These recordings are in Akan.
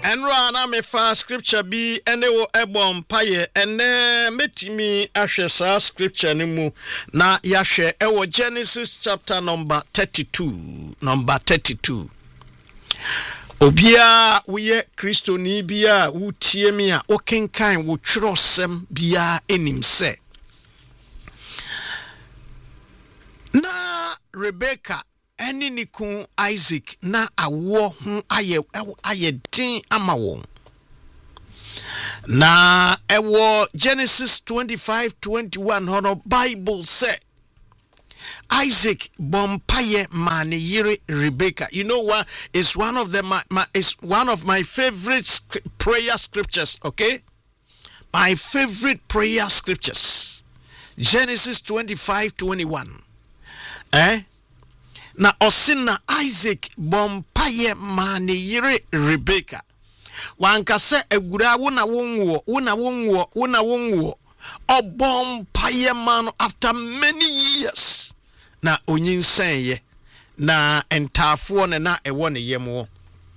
Enra na me fa scripture bi ene wo ebom paye ene metimi ahwe sa scripture ni mu na yahwe ewo Genesis chapter number 32 Obia uye Kristo ni bia utie mi a okenkan wo twerosem bia enim se na Rebecca eni niku Isaac na awo hu aye din ama won na ewo Genesis 25:21 hono Bible say Isaac bompaye mane yire Rebecca. You know what? It's one of my favorite prayer scriptures, okay? My favorite prayer scriptures. Genesis 25:21. Na osina Isaac bompaye mane yire Rebecca. Wanka se egura wona wonwo obompaye man after many years. Na onyinsanye na entafo na ewo ne yemo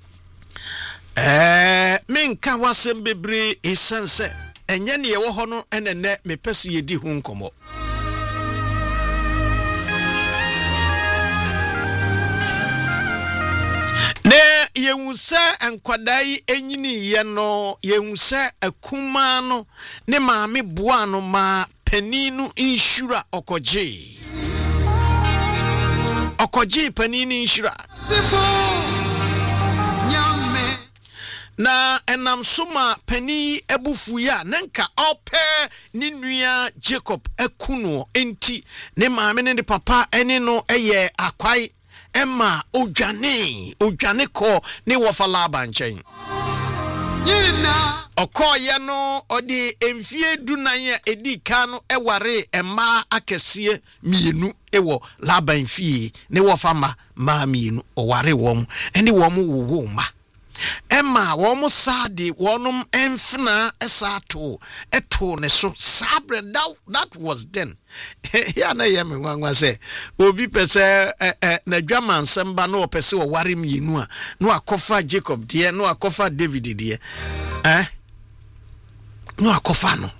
menka wasem bebre esense enye ne ewo ho no enene mepese yedi hu nkomo ne yewuse enkwadai enyini ye no yewuse akuma no ne maame boa no ma paninu inshura okoje panini inshura na enam soma pani ebufu ya nenka ope ni nua Jacob ekuno enti ne maame ne papa ene no eye akwai ema odwane ko ne wofa Laban nchen okoye no odi emfie dunan edi ka no eware ema akesie mienu ewo Laban fie ne wofa ma mienu oware wom ene wom wowo ma ema wom sade wonum emfna esato eto ne so sabre that was then ya na ye me nwanwa se obi pese na dwaman semba no pese wo ware mienu a no akofa Jacob de no akofa David de no akofa no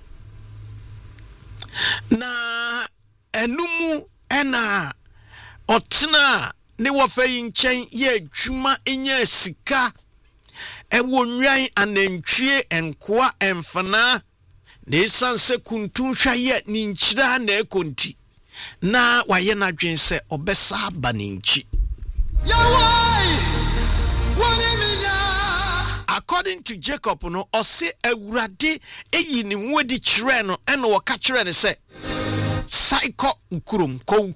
na enumu ena otena ne wofa yinchen ye adwuma enya sika ewo nwan anantwie enkoa emfana ne sanse kuntun hwaye ni nkyira na ekonti na waye na dwen se obesa aba ne nchi according to Jacob no ose awurade eyi ni nwodi kire no ene wo ka kire ne se saiko ukurum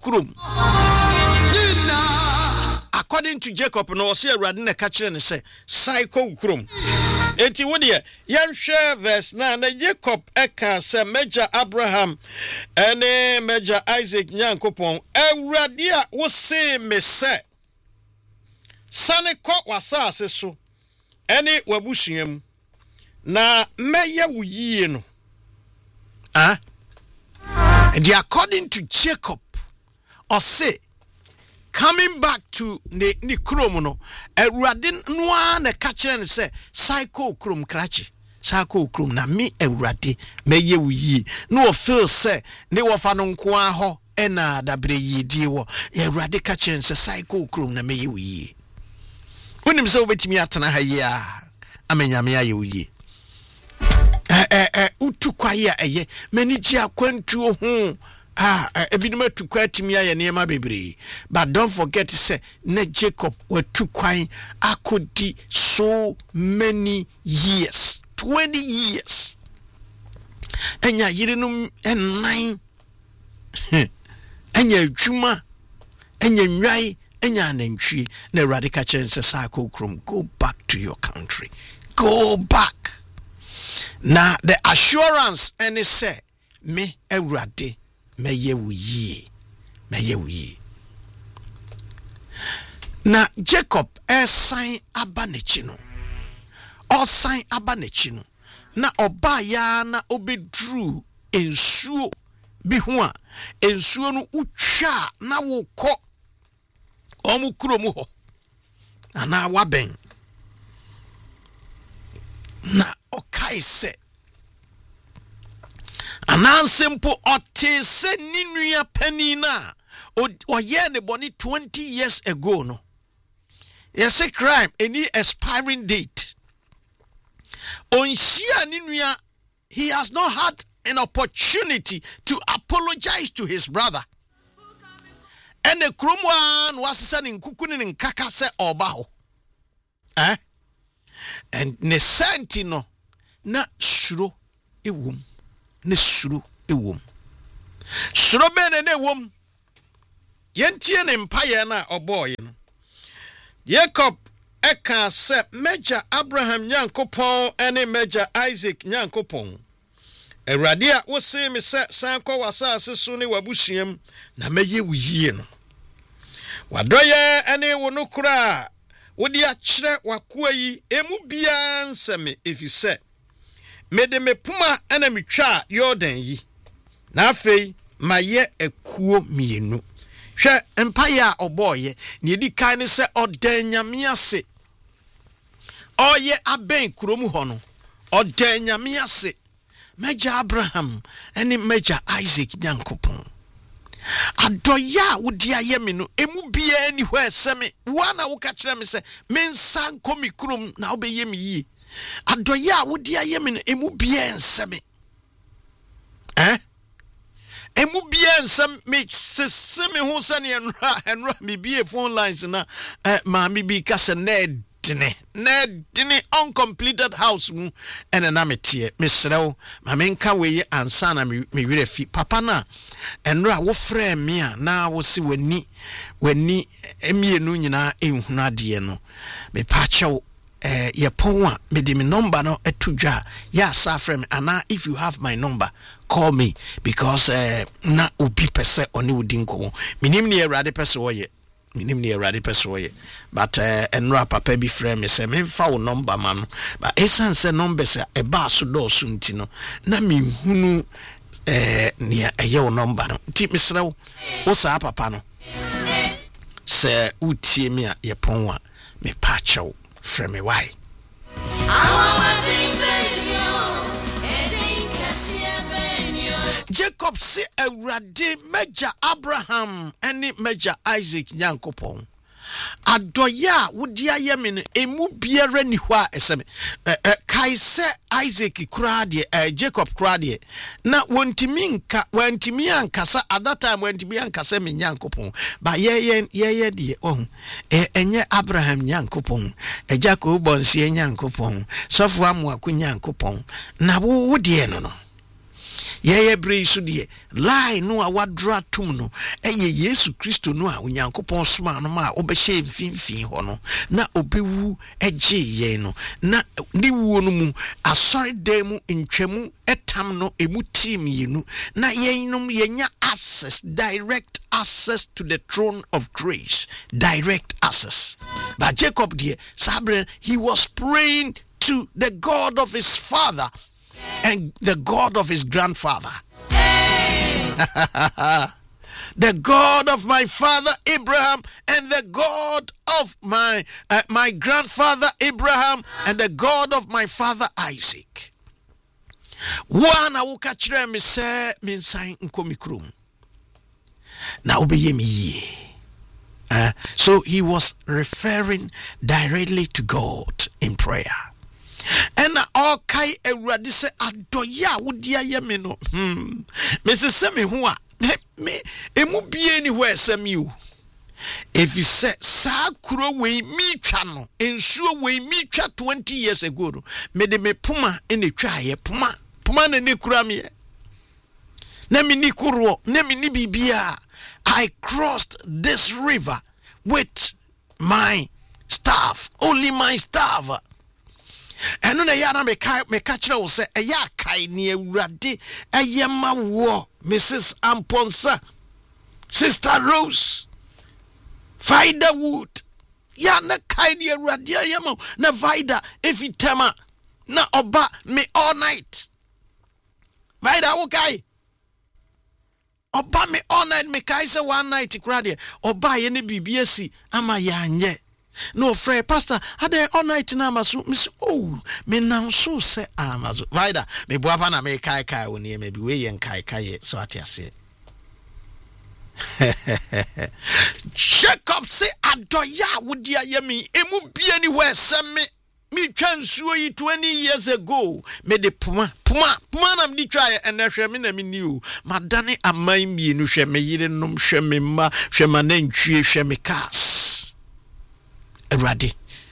according to Jacob no ose awurade ne ka kire ne se saiko ukurum enti wodie yanhwe verse na Jacob eka se Major Abraham ene Major Isaac nyankopon awurade a wo se me se sane ko wasase so ene wabusuam na meye wuyi no and according to Jacob or say coming back to ni krom no awurade noa na ka kire ne se cycle krom krachi cycle krom na me awurade meye wuyi no feel say ne wofa no nko aho ena dabre yidi wo awurade ka kire ne se cycle krom na meye wuyi unim se obetimi atena ha yi a amenyame aye wuyi utukwaye eye maniji akwantuo ho ebinum atukwa atimi aye niema bebre but don't forget say na Jacob watukwan akodi so many years 20 years enya yirenum enan enya adwuma enya nwai enya anantwie na radical change cycle krom go back to your country go back. Now the assurance and it say me awurade meye wuyi na Jacob sign abanechi no na oba ya na obedru ensuo bi ho a ensuo no utwa na wokọ omu kuro mu ho ana waben na okai se ananse mpo ote se ninua pani na oye ne boni 20 years ago no. Yes, a crime any expiring date. On Shia ninua, he has not had an opportunity to apologize to his brother. And the Krumwan was sending kukunin in kakase or bao. And ne santino na shuro e wom. Ne shuro e wom. Shuro bene ne wom. Yentien empire na oboy. Jacob eka se Major Abraham Nyankopon ene Major Isaac Nyankopon. Eradia wo se me se sanko wasase so ne wabusuam na meye wuyie no. Wadoye ene wo no kura wo dia kyerɛ wakoa yi emu bia nsɛme efise mede me puma ene metwa Jordan yi na afei maye ekuo mienu hwɛ empire oboye ne edi kan ne se odanyame ase oye aben kurom ho no odanyame ase Major Abraham ene Major Isaac Nyankopon adoya wodi ayemi no emu bia ni ho eseme wana wo ka kire me se mensan komi kurom na obeye me yi adoya wodi ayemi no emu bia enseme emu bia ensem me seseme ho sane enra me bia phone lines na ma me bi ka se nedine uncompleted house mu ene na metie mesrew ma menka weye ansa na me were fi papa na enra wo frɛ me a na wo se wani emienu nyina ehuna de no me pa chew ye pon a me de me number no etudwa ya sa frɛ me ana if you have my number call me because na obi pese oni wodi nkomo minim ne Awurade pese wo ye minim ne Awurade pese wo ye but enra papa bi frɛ me se me fa wo number ma no but esan se number se e ba so do so nti no na me hunu ne eye wo number no ti mesrɛ wo sa papa no se utie me a ye pon a me pa chew frɛ me why Jacob se Awurade Major Abraham ene Major Isaac Nyankopon adoya wodi ayemi no emu biara ni ho a eseme kai se Isaac krade Jacob krade na wantimi ankasa at that time wantimi ankasa me Nyankopon ba ye de enye Abraham Nyankopon Jacob bonsie Nyankopon sofo amoako Nyankopon na wo de no ye bre su de lie no a wadra tum no eye Yesu Kristo no a Onyankopon soma no ma obehye mfimfin ho no na obewu eje ye no na ni wuo no mu asori demu ntwemu etam no emu team yenu na yenum yenya access, direct access to the throne of grace, direct access. But Jacob dear Sabre, he was praying to the God of his father and the God of his grandfather. The God of my father Abraham and the God of my grandfather Abraham and the God of my father Isaac. Wana wuka kire me se me nsan nkomi krom na obeye me ye. So he was referring directly to God in prayer. And all kai Awurade se adoya wodi ayeme no me se me ho a me emu bie ni ho esem you if you say sa kuro we mi twa no ensuo we mi twa 20 years ago no me de me puma ene twa ye puma na ne kura me na me ni kuro na me ni bibia. I crossed this river with my staff, only my staff. And when I me catch you say a ya kai ni Awurade ayema wo Mrs. Amponsa, Sister Rose, Vida Wood, ya na kai ni Awurade ayema na Vida ifitema na oba me all night. Vida okay. Oba me all night me kai say one night krade oba ye ne bibiasi ama ya anye No, Fred, Pastor, are there all night in Amasu? Miss, oh, me now so say Amasu. Vida, me boapana me kai when ye may be way and kai, so at ya say. Jacob say, Adoya would ya yemi, it would be anywhere, send me transfer 20 years ago. Me de puma am di try and na hwe me na me new. Madane amai mi nu hwe me yire nom hwe me ma hwe ma na ntwie hwe me cars. Erade.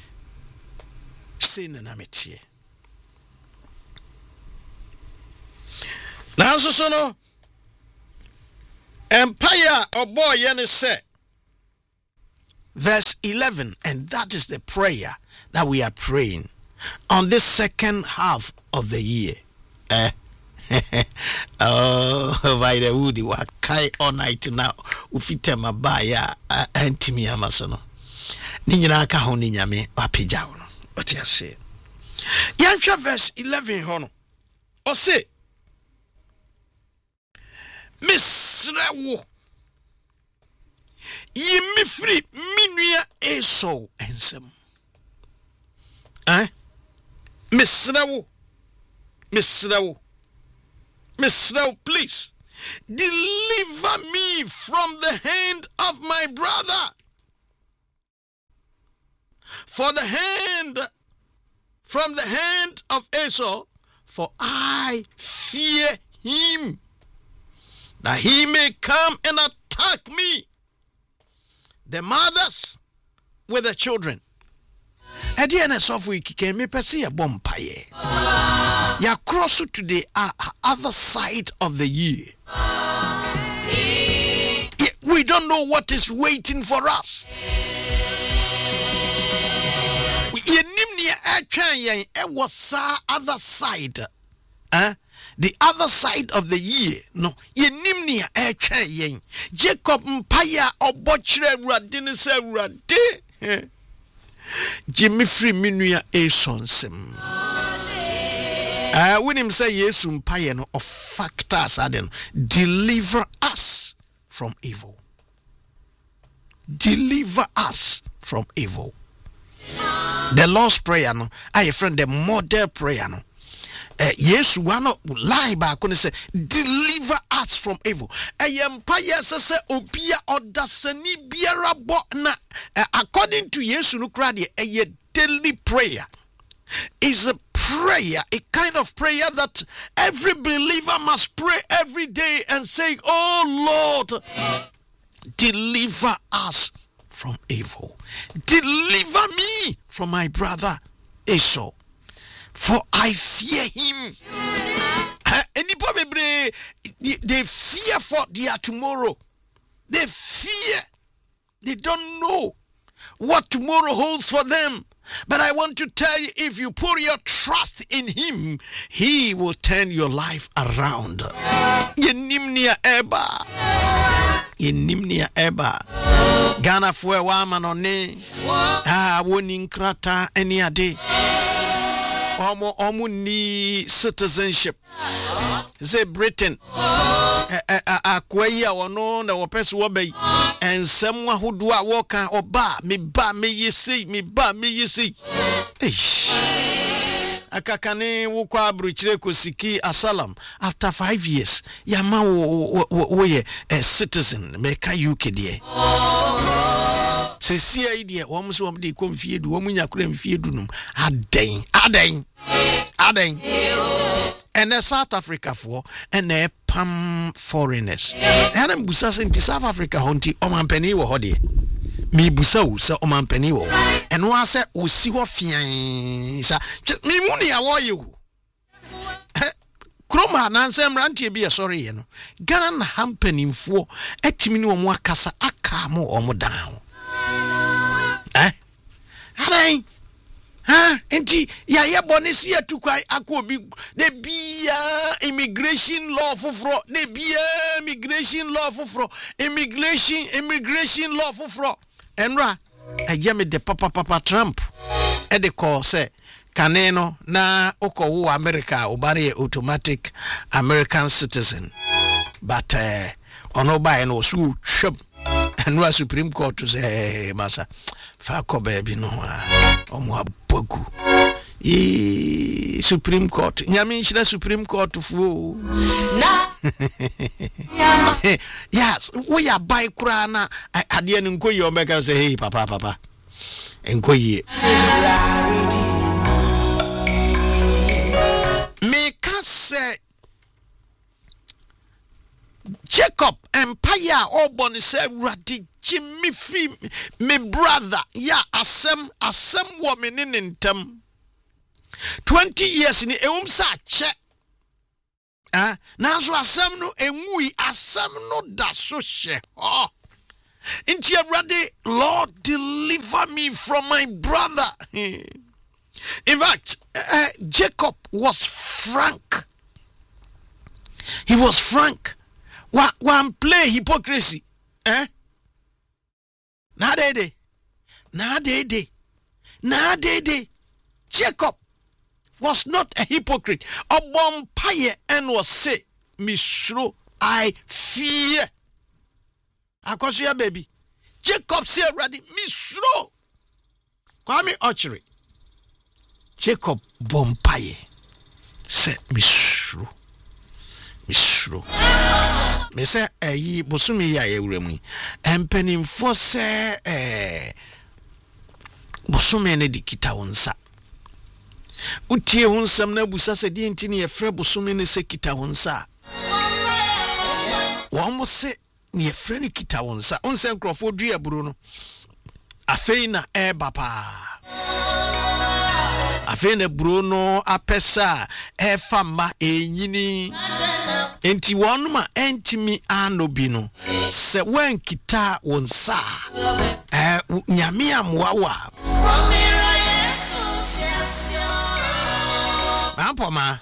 Say na metie. Na so no. Empire of boy yen say. Verse 11, and that is the prayer that we are praying on this second half of the year. Oh, by the woody wa kai all night now. Ufite mabaya antimi amasono. Ni nyina ka ho ni nyame apagya wo no. What you say? Yanhwa verse 11 hono. O say Misrewo Yimi free minua Esau ensem. Misrewo, please deliver me from the hand of my brother. From the hand of Esau, for I fear him, that he may come and attack me, the mothers with the children. At the end of week, came me pesi a bompaye. Ya cross to the other side of the year. We don't know what is waiting for us. Other side. The other side of the year. No. Yenimnia yen. Jacob mpaya obochre radine se rade. Jimmy free minua esonsem. When him say Yesu mpaya no of factors aden. Deliver us from evil. Deliver us from evil. The Lord's Prayer no. I friend the model prayer no. Yesu wano lie back when say deliver us from evil. Empire say obia odasani biara bo na according to Yesu no krade a daily prayer is a prayer, a kind of prayer that every believer must pray every day and say, "Oh Lord, deliver us from evil. Deliver me from my brother Esau. For I fear him." They fear for their tomorrow. They fear. They don't know what tomorrow holds for them. But I want to tell you, if you put your trust in him, he will turn your life around. Yenimnia eba. Ghana fue wa manone. Woni nkrata eni ade. Omo ni citizenship. Say Britain. Akwaya wono na wopese wo bai. Ensem ahodo a woka oba me yesi. Akakane wukwa abruchire kosiki asalam after 5 years. Yama wo a citizen meka UK die. Se sia idea wo mso wom de konfiedu wo munya kura mfiedu num aden and the South Africa for and the pam foreigners and am busa senti South Africa honti omampani wo hode mi busa wo se omampani wo and wa se osi ho fian sa mi muni ya wo ye kroma nansem rantie bi sorry ye no Ghana hampanimfo atimi ne omo akasa aka mo omo down enti ya bonisi ya tukwai akobi de bia immigration law fufro de bia immigration law fufro enra me de papa Trump e de call say kaneno na okowo America obare automatic American citizen but ono buy no so twem and was Supreme Court to say, Massa, Fako baby, no, Omwa Bogu. Supreme Court. Nyamisha Supreme Court to fool. Yes, we are by Krana. I didn't go your back and say, hey, papa. And go ye. Make us say Jacob Empire Obon said Radi Jimmy free me brother. Yeah, asem woman in them. 20 years in the sa check. Now so asem no enwi asem no da so she. Oh. Inti ready, Lord, deliver me from my brother. In fact, Jacob was frank. He was frank. One play hypocrisy. Na de. Jacob was not a hypocrite. Obompaye and was say, Mishro, I fear. Akosia baby. Jacob say ready, Mishro. Kwame Ochiri. Jacob Bompaye said, Mishro. Me say yi bosumi ya ewuremu empenim fo se bosumi ne dikita wonsa utie wonsam na busa se di ntini ye frɛ bosumi ne se kita wonsa wo mo se ne ye frɛ ne kita wonsa onse nkrofo du aburo no afei na baba afei na buro no apesa fama enyini enti wonuma entimi anobi no se wan kita wonsa nyame amwawa Ampoma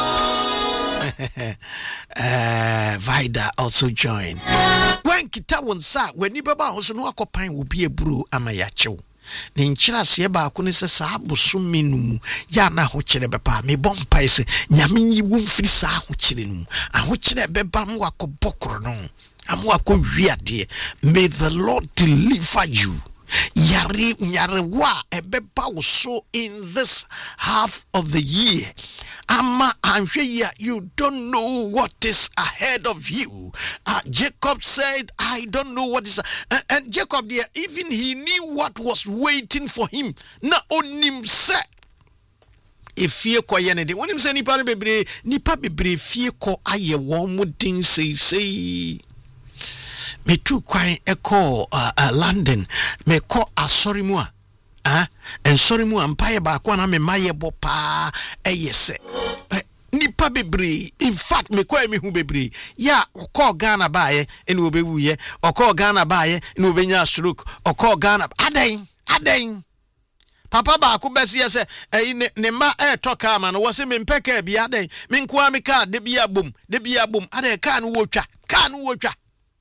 Vida also join wan kita wonsa wani baba hoso no akopan obi eburo amayachew ne nkyira se ba ko ne se saa bosome numu ya na ho kire bepa me bompa ese nyame yi wo mfiri saa ho kire numu aho kire beba mo akobokro no amu akɔwiade. May the Lord deliver you. Yare wa ebeba wo so in this half of the year. Ama anhwe you don't know what is ahead of you. Jacob said, I don't know what is and Jacob there, even he knew what was waiting for him. Na onim se efie ko ye ne de onim se nipa bebre fie ko aye won mudin sei me tu kwan eko London me ko asori mu en sorry mu ampaye ba ko na me maye bo pa eyese nipa bebre. In fact me ko emi hu bebre ya ko Ghana baaye ene obewuye ko Ghana baaye ene obenya stroke ko Ghana aden papa ba ko besi yese ne ma toka ma no wo se me mpeka bia aden me nko am ka de bia bom aden ka no wotwa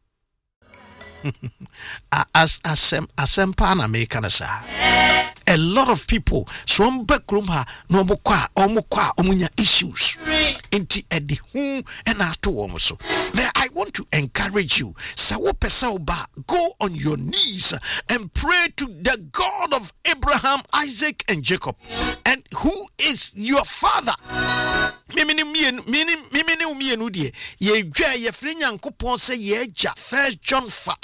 asempa na make na sa. A lot of people so backroom ha no omukwa omunya issues inti edi hu and ato omuso. I want to encourage you, sawo pesa oba, go on your knees and pray to the God of Abraham, Isaac and Jacob, and who is your father. Mimini umienu die ye dwa ye firi Nyankopon se ye ja. 1 John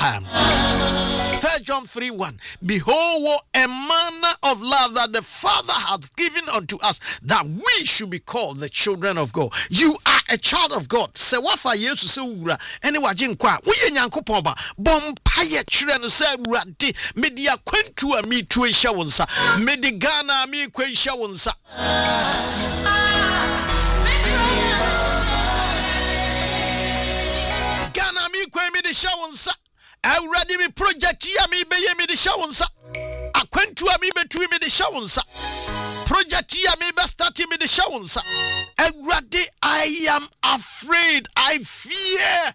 3:1. Behold, what a manner of love that the Father hath given unto us, that we should be called the children of God. You are a child of God. Se wafa Yesu se wura ene waje nkwa wo ye Nyankopon ba bompaye kyerɛ no se wurade medi akwantu a mi tu ehya wonsa medi Ghana mi kwa ehya wonsa Ghana mi kwa mi de hya wonsa already me project ya mi be ye mi de hya wonsa akwantu a mi betu mi de hya wonsa project ya mi be start mi de hya wonsa already I am afraid, I fear.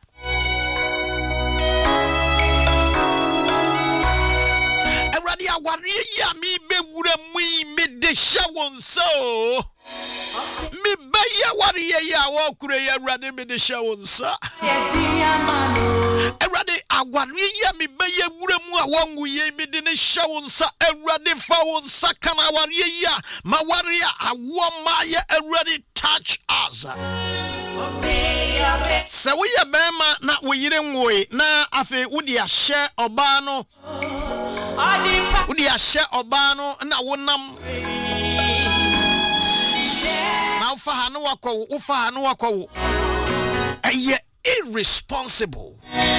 Already I worry ya mi be wura mi de hya wonsa mi be ya worry ya wo kure ya already mi de hya wonsa already aware ye me beye wura mu a wongu ye me de ne hye wo nsa awurade fa wo nsa kana aware ye a ma ware a awo ma ye awurade touch us. Se we ye bema na we yire nwoe na afi wodi ahye oba no wodi ahye oba no na wonam na ufa hanu wakwo eye irresponsible.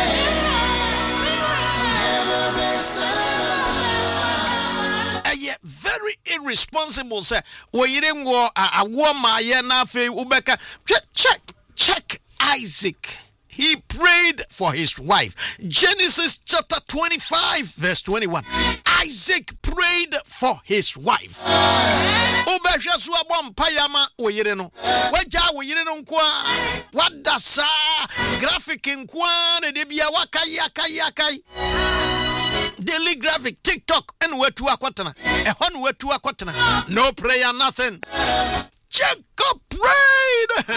Very irresponsible. Say we yire ngo awo ma ye na afi ubeka check Isaac. He prayed for his wife. Genesis chapter 25 verse 21. Isaac prayed for his wife. Obehwe so abom payama oyire no. Waja oyire no nko a. Wadasa graphic nko a na de bia wakai. Daily graphic TikTok and wetu akwatana. Ehon wetu akwatana. No prayer, nothing. Jacob prayed.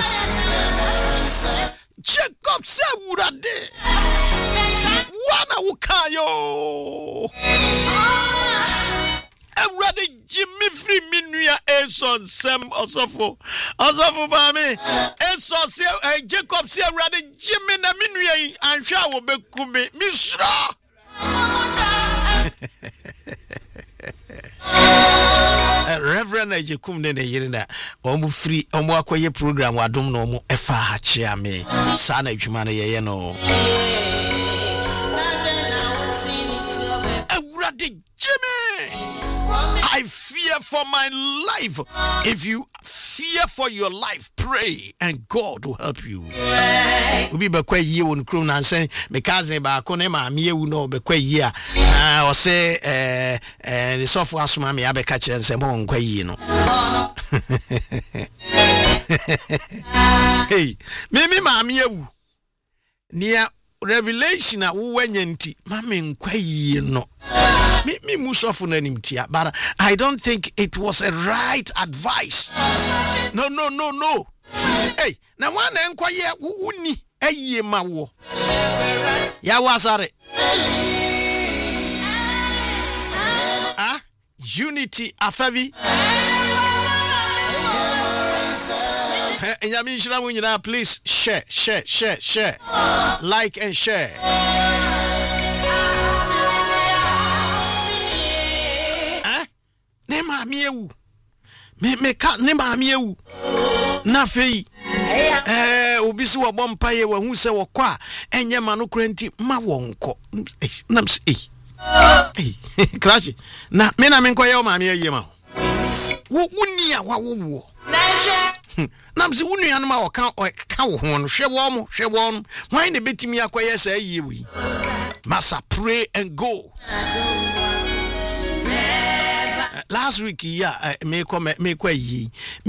Jacob said, "Wurade, wana wukayo." Awurade Jimmy free minua Eson sem osofo ba me Eson say Jacob say awurade Jimmy na minua anhwa wo bekume misra. Reverend Ejekum ne yire na omu free omu akoye program wadom no omu efa ha chia me sa na adwuma no ye no Awurade Jimmy, I fear for my life. If you fear for your life, pray and God will help you. Ubi bekwe ye won krum na say me cousin ba ko ne ma me ewu no bekwe ye a o say the sofo asoma me abeka kire nse mo nkwa ye no. Hey, me ma me ewu. Nia revelation a wo wanyanti ma me nkwa ye no. Me musofu na nimtia, but I don't think it was a right advice. No. Hey, na wana enkwa ye uni eye ma wo. Ya wasare. Unity afavi. Enyami nshira mu nyina, please share. Like and share. Ne ma mi ewu ne ma mi ewu na fei obi se wo bom paye wa hu se wo kwa enye ma no kranti ma wonko nam se crash na me na me nkoye o ma mi aye ma wo wuni a wa wo nam se wunu ya no ma wo ka wo ho no hwe wo no wan ne betimi akoye sa aye wi masa pray and go. Last week, me di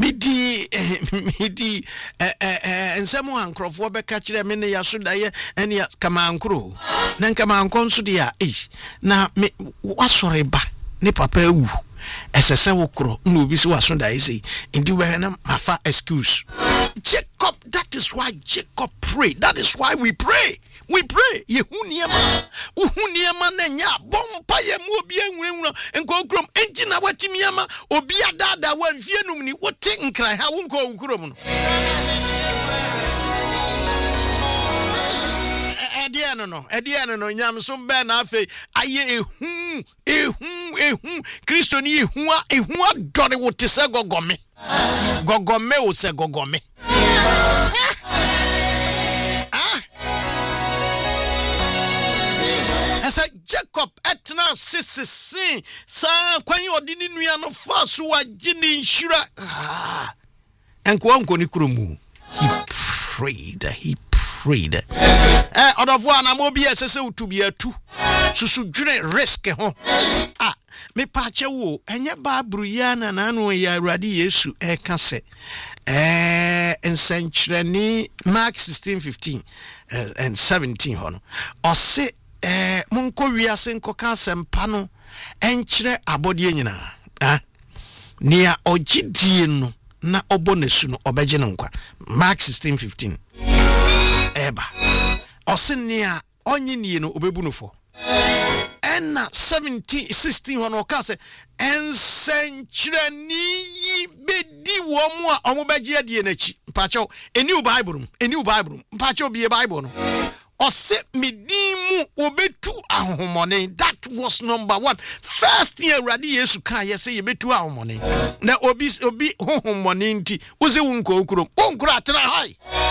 and someone crofo be catch them in the yasuda and ya kamankro. Nan kamankon dia na me was sorry ba ne papa wu esese wo kro no bi so wasunda isi indi we na mafa excuse. Jacob, that is why Jacob prayed. That is why we pray. We pray. Yehuniema na nya bompa ye mu obi enwurenwura enkokrom enti na watimiama obi adada wa mfienum ni wote nkran ha wonko okrom no. Ediano no nyam so be na afi aye ehu Kristo ni ehu adore wote se gogome o se gogome. Asa Jacob etna sisi sa kwan odini nua no fa so agini nshira enko ni kromu. He prayed. Odofo na mo bi esese utubi atu susu dwene risk ho me pa che wo enye babru ya na no ya Awurade Yesu eka se ensenkreni Mark 16:15 and 17 hono ose munko wiase nkoka sempa no enkyere abodie nyina nia ogidie no na obonesu no obegye no nkwa. Mark 16:15 eba ose nia onye nie no obebu no fo ena 16 hono ka se ensenkrani yi bedi wo mu a omobegye ade nachi mpacho eni bible mpacho bi bible no ose medimu obetu ahomone. That was number 1. First year radi Yesu ka yese yebetu ahomone na obi honhomone nti uze wunko okuro onkura atra hai